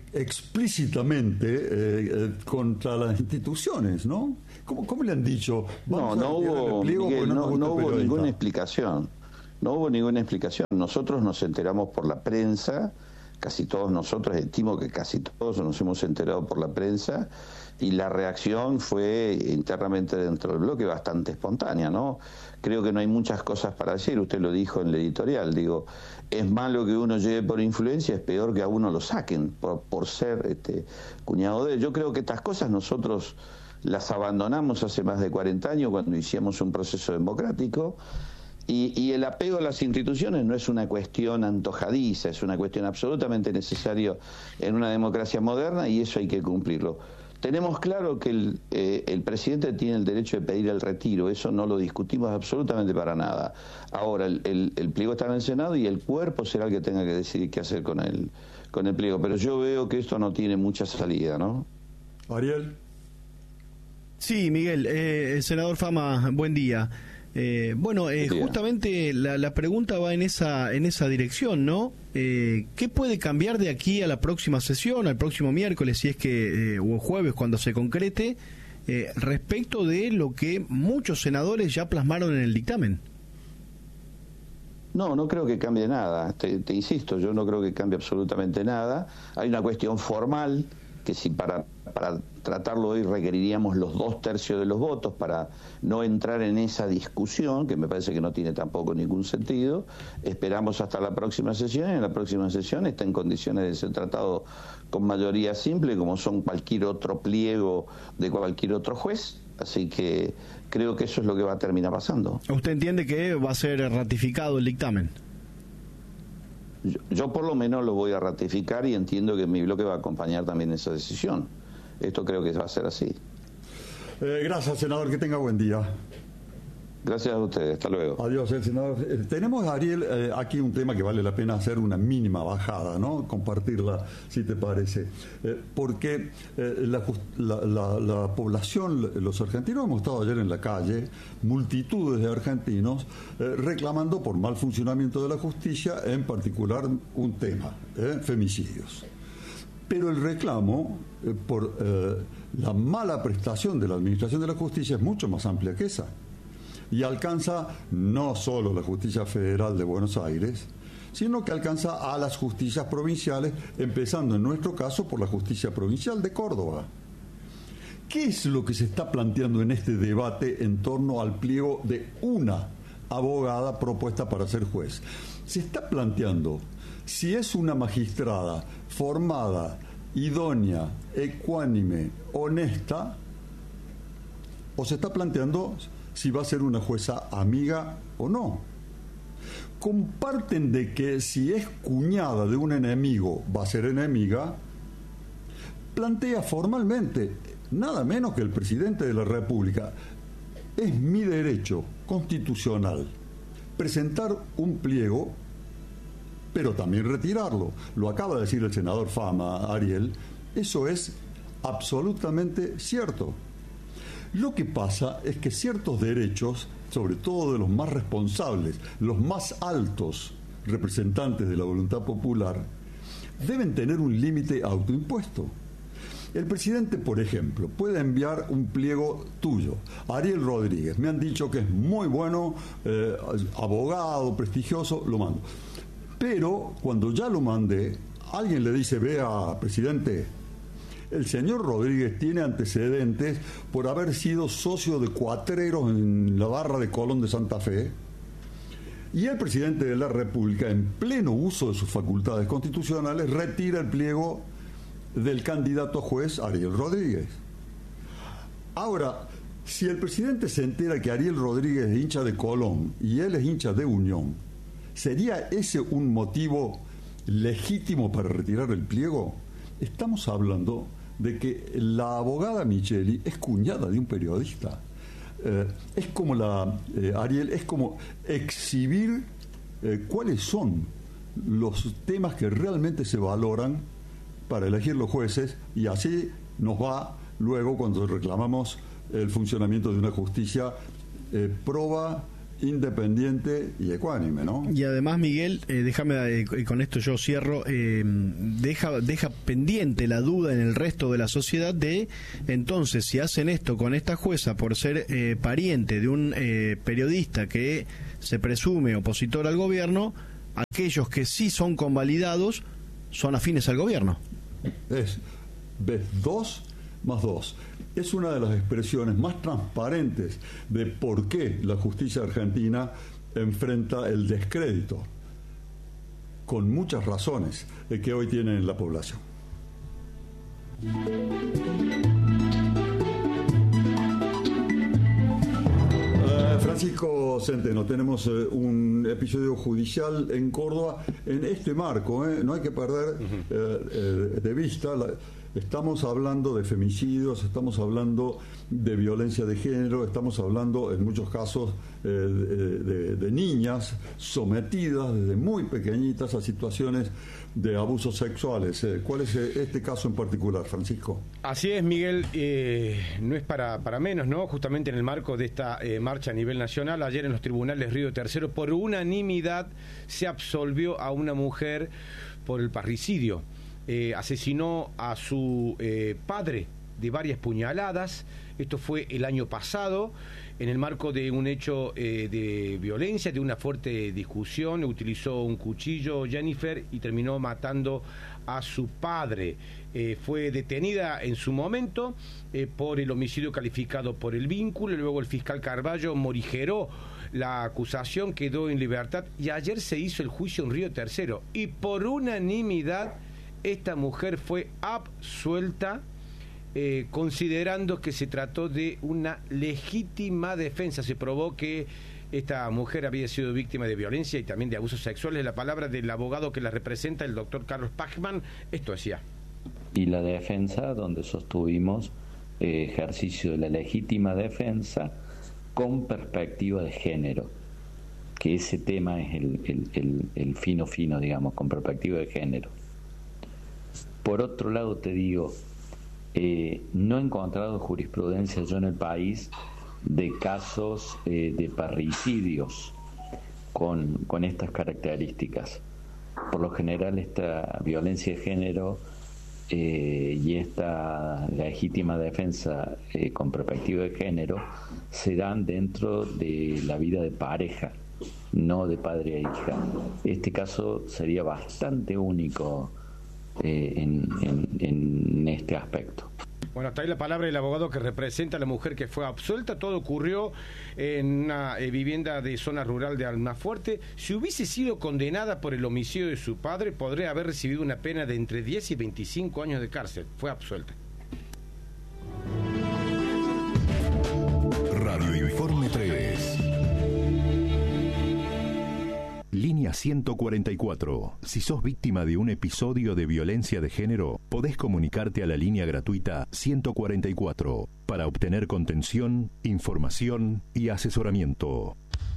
explícitamente contra las instituciones, ¿no? ¿Cómo le han dicho? No hubo, Miguel, no hubo ninguna explicación. No hubo ninguna explicación. Nosotros nos enteramos por la prensa, casi todos nosotros, estimo que casi todos nos hemos enterado por la prensa, y la reacción fue internamente dentro del bloque bastante espontánea, ¿no? Creo que no hay muchas cosas para decir, usted lo dijo en el editorial, digo, es malo que uno lleve por influencia, es peor que a uno lo saquen por ser cuñado de él. Yo creo que estas cosas nosotros las abandonamos hace más de 40 años cuando iniciamos un proceso democrático, y el apego a las instituciones no es una cuestión antojadiza, es una cuestión absolutamente necesaria en una democracia moderna, y eso hay que cumplirlo. Tenemos claro que el presidente tiene el derecho de pedir el retiro, eso no lo discutimos absolutamente para nada. Ahora, el pliego está en el Senado y el cuerpo será el que tenga que decidir qué hacer con el pliego, pero yo veo que esto no tiene mucha salida, ¿no? Ariel. Sí, Miguel, el senador Fama, buen día. Justamente la pregunta va en esa dirección, ¿no? ¿Qué puede cambiar de aquí a la próxima sesión, al próximo miércoles, si es que o jueves cuando se concrete, respecto de lo que muchos senadores ya plasmaron en el dictamen? No creo que cambie nada. Te insisto, yo no creo que cambie absolutamente nada. Hay una cuestión formal que si para tratarlo hoy requeriríamos los 2/3 de los votos para no entrar en esa discusión, que me parece que no tiene tampoco ningún sentido. Esperamos hasta la próxima sesión, y en la próxima sesión está en condiciones de ser tratado con mayoría simple, como son cualquier otro pliego de cualquier otro juez. Así que creo que eso es lo que va a terminar pasando. ¿Usted entiende que va a ser ratificado el dictamen? Yo por lo menos lo voy a ratificar, y entiendo que mi bloque va a acompañar también esa decisión. Esto creo que va a ser así. Gracias, senador, que tenga buen día. Gracias a ustedes, hasta luego. Adiós, senador. Tenemos, Ariel, aquí un tema que vale la pena hacer una mínima bajada, ¿no? Compartirla, si te parece. Porque la población, los argentinos, hemos estado ayer en la calle, multitudes de argentinos, reclamando por mal funcionamiento de la justicia, en particular un tema, femicidios. Pero el reclamo por la mala prestación de la administración de la justicia es mucho más amplia que esa. Y alcanza no solo la justicia federal de Buenos Aires, sino que alcanza a las justicias provinciales, empezando en nuestro caso por la justicia provincial de Córdoba. ¿Qué es lo que se está planteando en este debate en torno al pliego de una abogada propuesta para ser juez? Se está planteando si es una magistrada formada, idónea, ecuánime, honesta, o se está planteando si va a ser una jueza amiga o no. Comparten de que si es cuñada de un enemigo va a ser enemiga. Plantea formalmente, nada menos que el presidente de la República: es mi derecho constitucional presentar un pliego, pero también retirarlo. Lo acaba de decir el senador Fama, Ariel. Eso es absolutamente cierto. Lo que pasa es que ciertos derechos, sobre todo de los más responsables, los más altos representantes de la voluntad popular, deben tener un límite autoimpuesto. El presidente, por ejemplo, puede enviar un pliego tuyo, Ariel Rodríguez. Me han dicho que es muy bueno, abogado, prestigioso, lo mando. Pero cuando ya lo mandé, alguien le dice: vea, presidente, el señor Rodríguez tiene antecedentes por haber sido socio de cuatreros en la barra de Colón de Santa Fe, Y el presidente de la República, en pleno uso de sus facultades constitucionales, retira el pliego del candidato a juez Ariel Rodríguez. Ahora, si el presidente se entera que Ariel Rodríguez es hincha de Colón y él es hincha de Unión, ¿sería ese un motivo legítimo para retirar el pliego? Estamos hablando de que la abogada Micheli es cuñada de un periodista. Es como Ariel, es como exhibir cuáles son los temas que realmente se valoran para elegir los jueces, y así nos va luego cuando reclamamos el funcionamiento de una justicia proba, independiente y ecuánime, ¿no? Y además, Miguel, déjame, con esto yo cierro, deja pendiente la duda en el resto de la sociedad de, entonces, si hacen esto con esta jueza por ser pariente de un periodista que se presume opositor al gobierno, aquellos que sí son convalidados son afines al gobierno. ¿Ves? 2 más 2. Es una de las expresiones más transparentes de por qué la justicia argentina enfrenta el descrédito, con muchas razones que hoy tiene en la población. Francisco Centeno, tenemos un episodio judicial en Córdoba en este marco, no hay que perder de vista. Estamos hablando de femicidios, estamos hablando de violencia de género, estamos hablando en muchos casos de niñas sometidas desde muy pequeñitas a situaciones de abusos sexuales. ¿Cuál es este caso en particular, Francisco? Así es, Miguel, no es para menos, ¿no? Justamente en el marco de esta marcha a nivel nacional, ayer en los tribunales Río Tercero, por unanimidad se absolvió a una mujer por el parricidio. Asesinó a su padre de varias puñaladas. Esto fue el año pasado, en el marco de un hecho de violencia, de una fuerte discusión. Utilizó un cuchillo, Jennifer, y terminó matando a su padre. Fue detenida en su momento por el homicidio calificado por el vínculo. Luego el fiscal Carballo morigeró la acusación, quedó en libertad, y ayer se hizo el juicio en Río Tercero, y por unanimidad esta mujer fue absuelta, considerando que se trató de una legítima defensa. Se probó que esta mujer había sido víctima de violencia y también de abusos sexuales. La palabra del abogado que la representa, el doctor Carlos Pachman, esto decía. Y la defensa, donde sostuvimos ejercicio de la legítima defensa con perspectiva de género, que ese tema es el fino, digamos, con perspectiva de género. Por otro lado, te digo, no he encontrado jurisprudencia yo en el país de casos de parricidios con estas características. Por lo general, esta violencia de género y esta legítima defensa con perspectiva de género se dan dentro de la vida de pareja, no de padre e hija. Este caso sería bastante único en este aspecto. Bueno, hasta ahí la palabra del abogado que representa a la mujer que fue absuelta. Todo ocurrió en una vivienda de zona rural de Almafuerte. Si hubiese sido condenada por el homicidio de su padre, podría haber recibido una pena de entre 10 y 25 años de cárcel. Fue absuelta. Radio Informe 3. Línea 144. Si sos víctima de un episodio de violencia de género, podés comunicarte a la línea gratuita 144 para obtener contención, información y asesoramiento.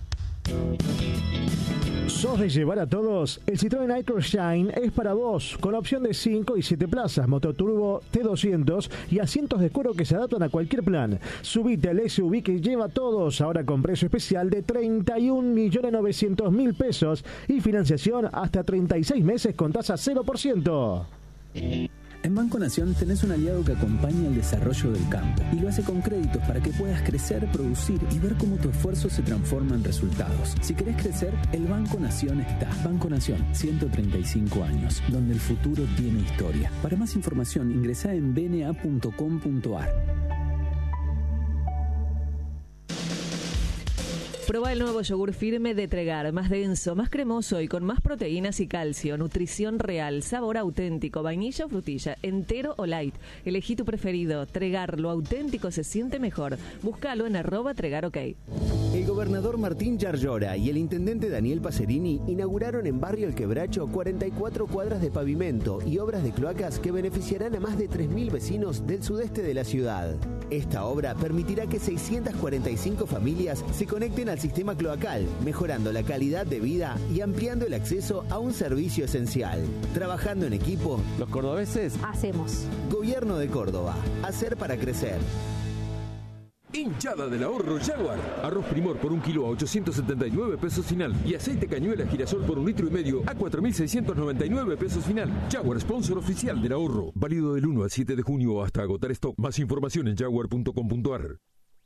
¿Sos de llevar a todos? El Citroën iCross Shine es para vos, con opción de 5 y 7 plazas, mototurbo T200 y asientos de cuero que se adaptan a cualquier plan. Subite al SUV que lleva a todos, ahora con precio especial de 31.900.000 pesos y financiación hasta 36 meses con tasa 0%. En Banco Nación tenés un aliado que acompaña el desarrollo del campo y lo hace con créditos para que puedas crecer, producir y ver cómo tu esfuerzo se transforma en resultados. Si querés crecer, el Banco Nación está. Banco Nación, 135 años, donde el futuro tiene historia. Para más información, ingresá en bna.com.ar. Probá el nuevo yogur firme de Tregar, más denso, más cremoso y con más proteínas y calcio. Nutrición real, sabor auténtico, vainilla o frutilla, entero o light. Elegí tu preferido. Tregar, lo auténtico se siente mejor. Búscalo en @TregarOK. El gobernador Martín Yarlora y el intendente Daniel Pacerini inauguraron en Barrio El Quebracho 44 cuadras de pavimento y obras de cloacas que beneficiarán a más de 3.000 vecinos del sudeste de la ciudad. Esta obra permitirá que 645 familias se conecten al sistema cloacal, mejorando la calidad de vida y ampliando el acceso a un servicio esencial. Trabajando en equipo, los cordobeses hacemos. Gobierno de Córdoba. Hacer para crecer. Hinchada del ahorro Jaguar. Arroz Primor por 1 kilo a 879 pesos final. Y aceite cañuela girasol por 1,5 litros a 4.699 pesos final. Jaguar, sponsor oficial del ahorro. Válido del 1 al 7 de junio hasta agotar stock. Más información en jaguar.com.ar.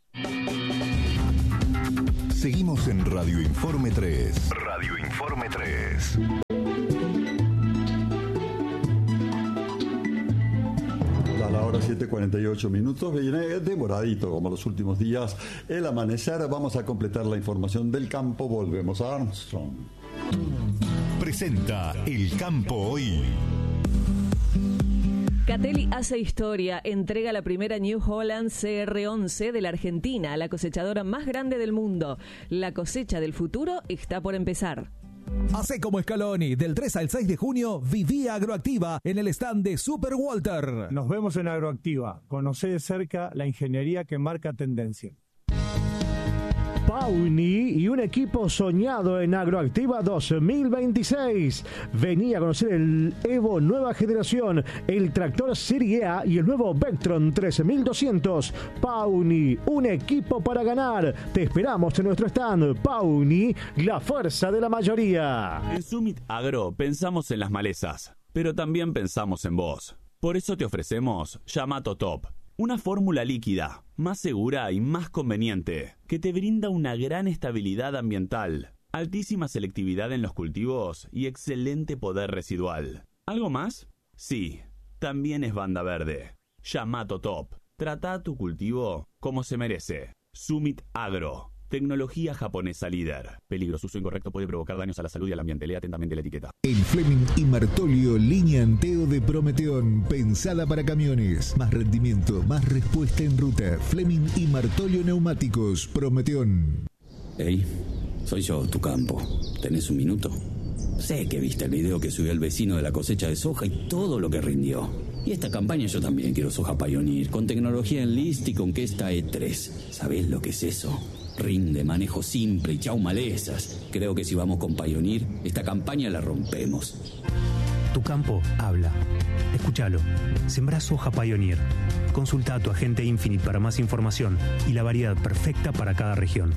Seguimos en Radio Informe 3. Radio Informe 3. A la hora 7:48, viene demoradito como los últimos días el amanecer. Vamos a completar la información del campo. Volvemos a Armstrong. Presenta El Campo Hoy. Catelli hace historia, entrega la primera New Holland CR11 de la Argentina, la cosechadora más grande del mundo. La cosecha del futuro está por empezar. Hacé como Scaloni, del 3 al 6 de junio, viví Agroactiva en el stand de Super Walter. Nos vemos en Agroactiva. Conocé de cerca la ingeniería que marca tendencia. Pauni y un equipo soñado en Agroactiva 2026. Venía a conocer el Evo Nueva Generación, el tractor Serie A y el nuevo Vectron 13200. Pauni, un equipo para ganar. Te esperamos en nuestro stand. Pauni, la fuerza de la mayoría. En Summit Agro pensamos en las malezas, pero también pensamos en vos. Por eso te ofrecemos Yamato Top. Una fórmula líquida, más segura y más conveniente, que te brinda una gran estabilidad ambiental, altísima selectividad en los cultivos y excelente poder residual. ¿Algo más? Sí, también es banda verde. Yamato Top. Trata tu cultivo como se merece. Summit Agro. Tecnología japonesa líder. Peligro, su uso incorrecto puede provocar daños a la salud y al ambiente. Lea atentamente la etiqueta. El Fleming y Martolio, línea Anteo de Prometeón, pensada para camiones. Más rendimiento, más respuesta en ruta. Fleming y Martolio Neumáticos, Prometeón. Hey, soy yo, tu campo. ¿Tenés un minuto? Sé que viste el video que subió el vecino de la cosecha de soja y todo lo que rindió. Y esta campaña yo también quiero soja Pioneer, con tecnología Enlist y con Kesta E3. ¿Sabés lo que es eso? Rinde, manejo simple y chau malezas. Creo que si vamos con Pioneer, esta campaña la rompemos. Tu campo habla. Escúchalo. Sembrá soja Pioneer. Consulta a tu agente Infinite para más información y la variedad perfecta para cada región.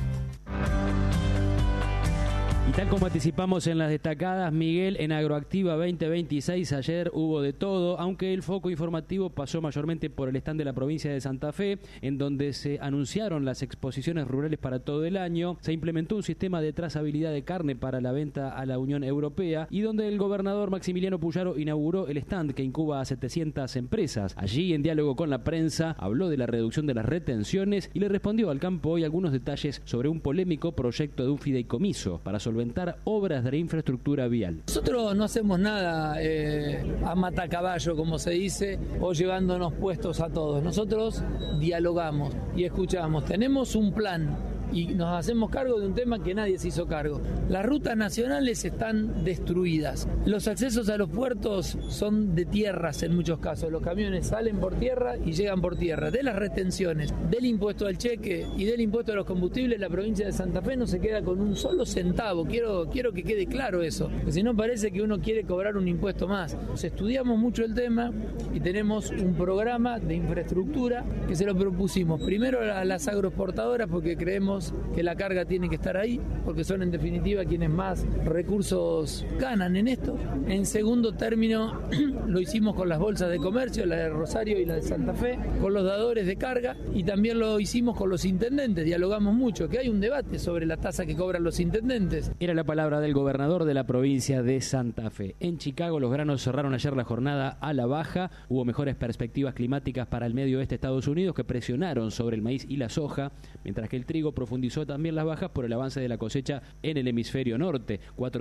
Y tal como anticipamos en las destacadas, Miguel, en Agroactiva 2026 ayer hubo de todo, aunque el foco informativo pasó mayormente por el stand de la provincia de Santa Fe, en donde se anunciaron las exposiciones rurales para todo el año, se implementó un sistema de trazabilidad de carne para la venta a la Unión Europea y donde el gobernador Maximiliano Puyaro inauguró el stand que incuba a 700 empresas. Allí, en diálogo con la prensa, habló de la reducción de las retenciones y le respondió al campo hoy algunos detalles sobre un polémico proyecto de un fideicomiso para solventar obras de infraestructura vial. Nosotros no hacemos nada a matacaballo, como se dice, o llevándonos puestos a todos. Nosotros dialogamos y escuchamos. Tenemos un plan y nos hacemos cargo de un tema que nadie se hizo cargo. Las rutas nacionales están destruidas. Los accesos a los puertos son de tierras en muchos casos. Los camiones salen por tierra y llegan por tierra. De las retenciones, del impuesto al cheque y del impuesto a los combustibles, la provincia de Santa Fe no se queda con un solo centavo. Quiero que quede claro eso, porque si no parece que uno quiere cobrar un impuesto más. Estudiamos mucho el tema y tenemos un programa de infraestructura que se lo propusimos primero a las agroexportadoras porque creemos que la carga tiene que estar ahí, porque son en definitiva quienes más recursos ganan en esto. En segundo término, lo hicimos con las bolsas de comercio, la de Rosario y la de Santa Fe, con los dadores de carga y también lo hicimos con los intendentes. Dialogamos mucho, que hay un debate sobre la tasa que cobran los intendentes. Era la palabra del gobernador de la provincia de Santa Fe. En Chicago, los granos cerraron ayer la jornada a la baja. Hubo mejores perspectivas climáticas para el medio oeste de Estados Unidos que presionaron sobre el maíz y la soja, mientras que el trigo profundizó profundizó también las bajas por el avance de la cosecha en el hemisferio norte,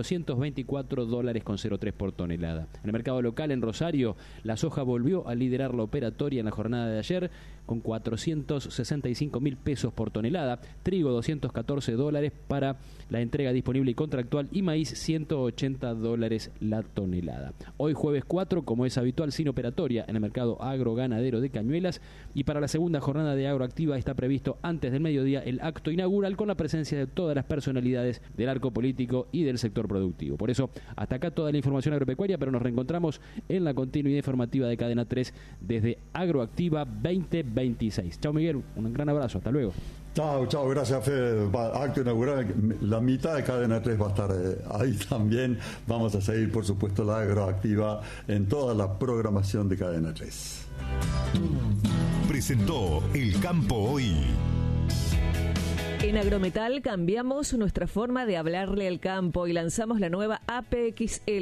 $424,03 por tonelada. En el mercado local en Rosario, la soja volvió a liderar la operatoria en la jornada de ayer con $465,000 por tonelada, trigo $214 para la entrega disponible y contractual y maíz $180 la tonelada. Hoy jueves 4, como es habitual, sin operatoria en el mercado agroganadero de Cañuelas, y para la segunda jornada de Agroactiva está previsto antes del mediodía el acto inaugural con la presencia de todas las personalidades del arco político y del sector productivo. Por eso, hasta acá toda la información agropecuaria, pero nos reencontramos en la continuidad informativa de Cadena 3 desde Agroactiva 2026. Chao Miguel, un gran abrazo, hasta luego. Chao, gracias Fede. Acto inaugural, la mitad de Cadena 3 va a estar ahí también. Vamos a seguir, por supuesto, la Agroactiva en toda la programación de Cadena 3. Presentó El Campo Hoy. En Agrometal cambiamos nuestra forma de hablarle al campo y lanzamos la nueva APXL.